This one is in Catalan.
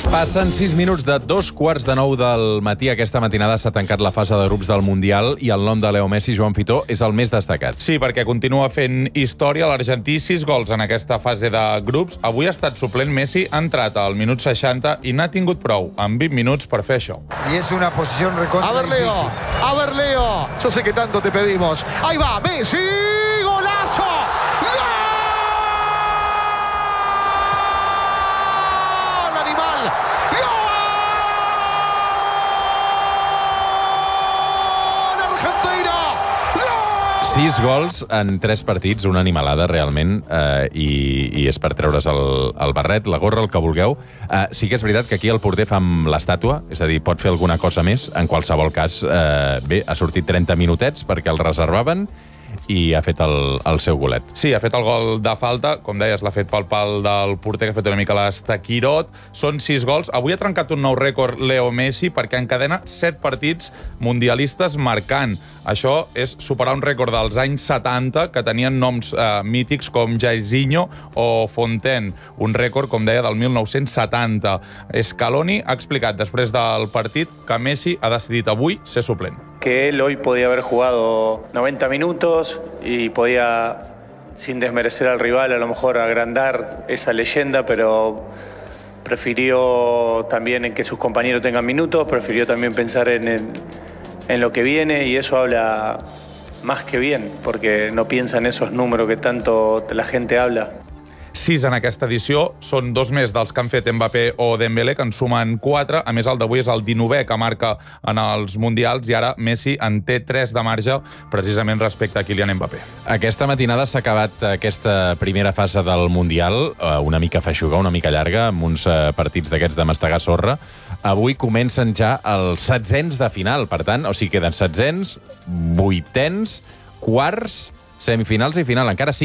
Passen 6 minuts de 2:15 del matí. Aquesta matinada s'ha tancat la fase de grups del Mundial i el nom de Leo Messi, Joan Fitó, és el més destacat. Sí, perquè continua fent història. L'argentí, 6 gols en aquesta fase de grups. Avui ha estat suplent. Messi ha entrat al minut 60 i n'ha tingut prou, en 20 minuts, per fer això. Y es una posición recontra difícil. A ver, Leo. Yo sé que tanto te pedimos. Ahí va, Messi. ¡Golazo! ¡Gol, animal! ¡Gol, Argentina! ¡Gol! 6 gols en 3 partits, una animalada, realment, i és per treure's el barret, la gorra, el que vulgueu. Sí que és veritat que aquí el porter fa amb l'estàtua, és a dir, pot fer alguna cosa més. En qualsevol cas, bé, ha sortit 30 minutets perquè el reservaven i ha fet el seu golet. Sí, ha fet el gol de falta, com deies, l'ha fet pel pal del porter, que ha fet una mica l'estaquirot. Són 6 gols. Avui ha trencat un nou rècord Leo Messi perquè encadena 7 partits mundialistes marcant. Això és superar un rècord dels anys 70 que tenien noms mítics com Jairzinho o Fontaine. Un rècord, com deia, del 1970. Scaloni ha explicat després del partit que Messi ha decidit avui ser suplent. Que él hoy podía haber jugado 90 minutos y podía, sin desmerecer al rival, a lo mejor agrandar esa leyenda, pero prefirió también en que sus compañeros tengan minutos, prefirió también pensar en lo que viene, y eso habla más que bien, porque no piensa en esos números que tanto la gente habla. 6 en aquesta edició, són 2 més dels que han fet Mbappé o Dembélé, que en sumen 4. A més, el d'avui és el 19è que marca en els Mundials, i ara Messi en té 3 de marge, precisament respecte a Kylian Mbappé. Aquesta matinada s'ha acabat aquesta primera fase del Mundial, una mica feixuga, una mica llarga, amb uns partits d'aquests de mastegar sorra. Avui comencen ja els setzents de final, per tant, o sigui, queden setzents, vuitens, quarts, semifinals i final. Encara